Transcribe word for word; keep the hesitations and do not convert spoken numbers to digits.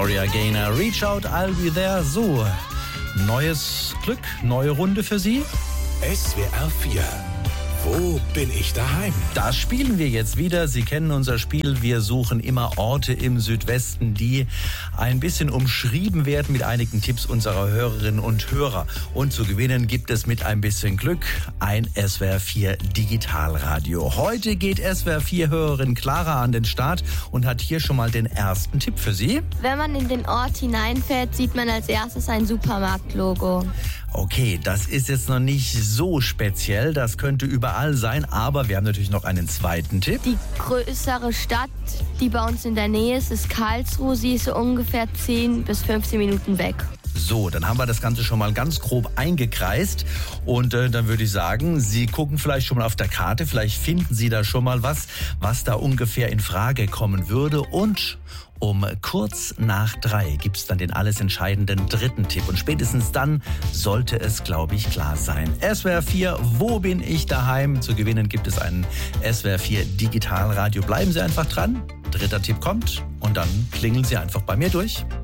Gloria Gaynor, Reach Out, I'll Be There. So, neues Glück, neue Runde für Sie. S W R vier. Wo bin ich daheim? Das spielen wir jetzt wieder. Sie kennen unser Spiel. Wir suchen immer Orte im Südwesten, die ein bisschen umschrieben werden mit einigen Tipps unserer Hörerinnen und Hörer. Und zu gewinnen gibt es mit ein bisschen Glück ein S W R vier Digitalradio. Heute geht S W R vier Hörerin Clara an den Start und hat hier schon mal den ersten Tipp für Sie. Wenn man in den Ort hineinfährt, sieht man als erstes ein Supermarktlogo. Okay, das ist jetzt noch nicht so speziell, das könnte überall sein, aber wir haben natürlich noch einen zweiten Tipp. Die größere Stadt, die bei uns in der Nähe ist, ist Karlsruhe. Sie ist so ungefähr zehn bis fünfzehn Minuten weg. So, dann haben wir das Ganze schon mal ganz grob eingekreist und äh, dann würde ich sagen, Sie gucken vielleicht schon mal auf der Karte, vielleicht finden Sie da schon mal was, was da ungefähr in Frage kommen würde und um kurz nach drei gibt es dann den alles entscheidenden dritten Tipp und spätestens dann sollte es, glaube ich, klar sein. S W R vier, wo bin ich daheim? Zu gewinnen gibt es einen S W R vier Digitalradio. Bleiben Sie einfach dran, dritter Tipp kommt und dann klingeln Sie einfach bei mir durch.